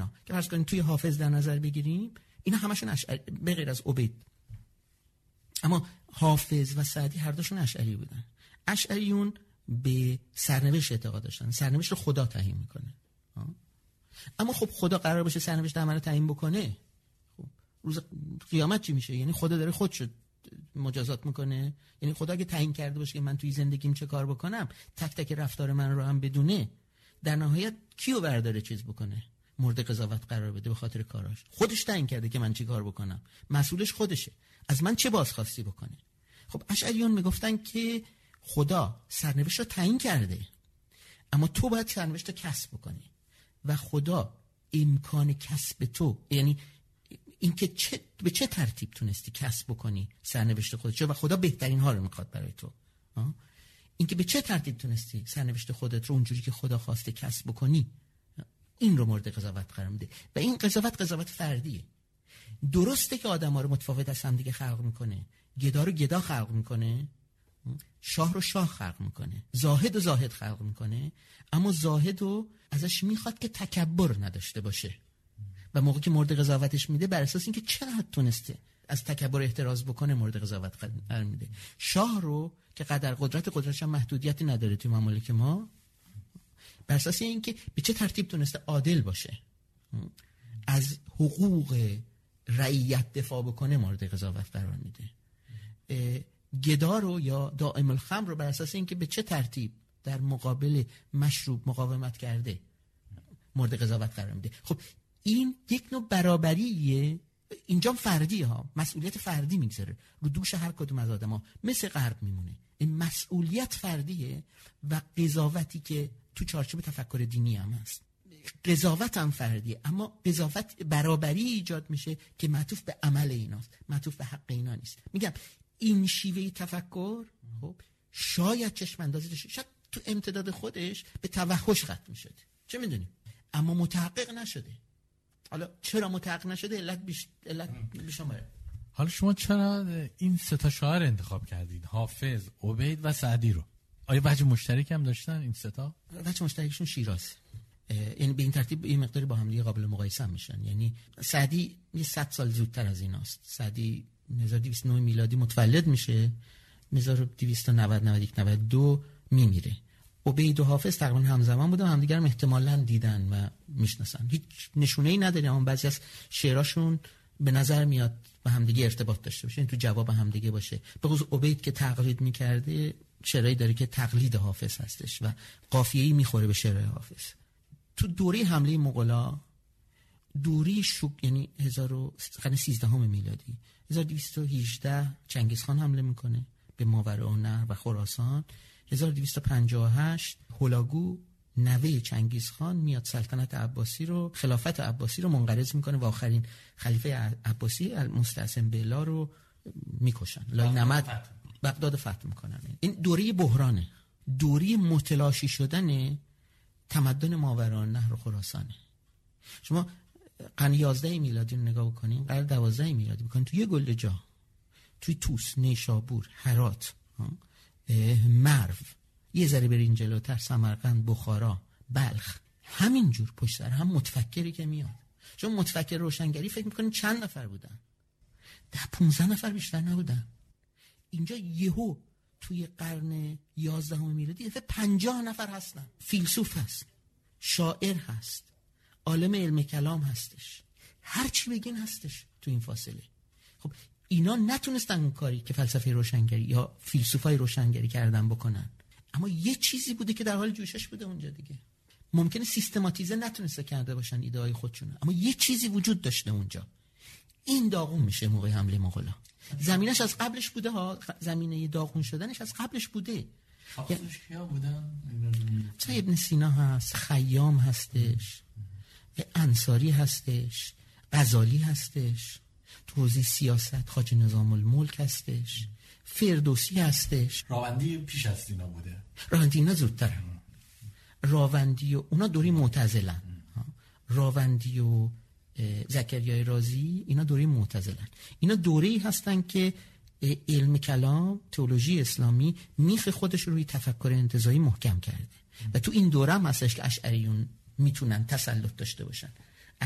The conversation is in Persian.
اینا که فرض کنیم توی حافظ در نظر بگیریم، اینا همشون اشعری به غیر از عبید. اما حافظ و سعدی هر دوشون اشعری بودن. اشعریون به سرنوشت اعتقاد داشتن، سرنوشت رو خدا تعیین میکنه. اما خب خدا قرار باشه سرنوشت همه رو تعیین بکنه، خب روز قیامت چی میشه؟ یعنی خدا داره خودشو مجازات میکنه. یعنی خدا اگه تعیین کرده باشه که من توی زندگیم چه کار بکنم، تک تک رفتار من رو هم بدونه، در نهایت کیو برداره چیز بکنه؟ مورد قضاوت قرار بده به خاطر کاراش. خودش تعیین کرده که من چی کار بکنم، مسئولش خودشه، از من چه بازخواستی بکنه. خب اشعریون میگفتن که خدا سرنوشت رو تعیین کرده، اما تو باید سرنوشت رو کسب بکنی و خدا امکان کسب تو، یعنی اینکه به چه ترتیب تونستی کسب بکنی سرنوشت خودت و خدا بهترین ها رو میخواد برای تو. اینکه به چه ترتیب تونستی سرنوشت خودت رو اونجوری که خدا خواسته کسب بکنی، این رو مورد قضاوت قرار میده. و این قضاوت فردیه. درسته که آدم‌ها رو متفاوت از هم دیگه خلق میکنه، گدا رو گدا خلق میکنه، شاه رو شاه خلق میکنه، زاهد و زاهد خلق میکنه، اما زاهد رو ازش میخواد که تکبر نداشته باشه و موقعی که مورد قضاوتش میده بر اساس اینکه چقدر تونسته از تکبر احتراز بکنه مورد قضاوت قرار میده. شاه رو که قدرتش هم محدودیتی نداره توی ممالک ما، بر اساس اینکه به چه ترتیب تونسته عادل باشه، از حقوق رعیت دفاع بکنه مورد قضاوت قرار میده. گدا رو یا دائم الخمر رو بر اساس اینکه به چه ترتیب در مقابل مشروب مقاومت کرده مورد قضاوت قرار میده. خب این یک نوع برابریه، اینجا فردیه ها، مسئولیت فردی میگذاره رو دوش هر کدوم از آدما، مثل غرب میمونه. این مسئولیت فردیه و قضاوتی که تو چارچوب تفکر دینی هم هست، قضاوت هم فردیه، اما قضاوت برابری ایجاد میشه که معطوف به عمل ایناست، معطوف به حق اینا نیست. میگم این شیوه تفکر خب شاید چشم اندازی داشته، شاید تو امتداد خودش به توحش ختم شده، چه میدونیم، اما متحقق نشده. حالا چرا متحقق نشده؟ علت بیشماره. حالا شما چرا این سه تا شاعر انتخاب کردید، حافظ، عبید و سعدی رو؟ آیا وجه مشترک هم داشتن این سه تا؟ وجه مشترکشون شیراز، یعنی به این ترتیب این مقداری با هم دیگه قابل مقایسه هم میشن. یعنی سعدی 100 سال زودتر از ایناست. سعدی 1209 میلادی متولد میشه، 1290 میمیره. عبید و حافظ تقریبا همزمان بودن، همدیگر هم احتمالاً دیدن و میشناسن. هیچ نشونه‌ای نداره، اما بعضی از شعراشون به نظر میاد به همدیگه ارتباط داشته باشه، تو جواب همدیگه باشه. به خصوص عبید که تقلید میکرده، شعرایی داره که تقلید حافظ هستش و قافیه‌ای میخوره به شعر حافظ. تو دوره حمله مغولا، دوره یعنی 1313 میلادی، 1218 چنگیزخان حمله میکنه به ماوراءالنهر و خراسان. 1258 هولاگو نوه چنگیزخان میاد سلطنت عباسی رو، خلافت عباسی رو منقرض میکنه و آخرین خلیفه عباسی المستعصم بالله رو میکشن. لای نمد بغداد فتح میکنن. این دوره بحرانه، دوره متلاشی شدن تمدن ماوراءالنهر و خراسانه. شما قرن 11 میلادی رو نگاه بکنین، قرن 12 میلادی بکنین، تو یه گل جا، توی توس، نیشابور، هرات، مرو، یه ذره برین جلوتر سمرقند، بخارا، بلخ، همینجور پشت سر هم متفکری که میاد. چون متفکر روشنگری فکر میکنین چند نفر بودن؟ 10-15 نفر بیشتر نبودن. اینجا یهو توی قرن 11 میلادی 50 نفر هستن. فیلسوف هست، شاعر هست، عالم علم کلام هستش، هر چی بگین هستش تو این فاصله. خب اینا نتونستن اون کاری که فلسفه روشنگری یا فیلسوفای روشنگری کردن بکنن، اما یه چیزی بوده که در حال جوشش بوده اونجا دیگه. ممکنه سیستماتیزه نتونسته کرده باشن ایده های خودشون، اما یه چیزی وجود داشته اونجا. این داغون میشه موقع حمله مغولا. زمینش از قبلش بوده ها، زمینه داغون شدنش از قبلش بوده. خاصش کیا بودن؟ ابن سینا هست، خیام هستش، انصاری هستش، غزالی هستش، تو حوزه سیاست خواجه نظام الملک هستش، فردوسی هستش. راوندی پیش از اینا بوده. راوندی اینا زودتر. راوندی و اونا دوره معتزلن. راوندی و زکریای رازی اینا دوره معتزلن. اینا دوره‌ای هستن که علم کلام، تئولوژی اسلامی میخ خودش رو روی تفکر انتزاعی محکم کرده و تو این دوره هم هستش که اشعریون میتونن تسلط داشته باشن.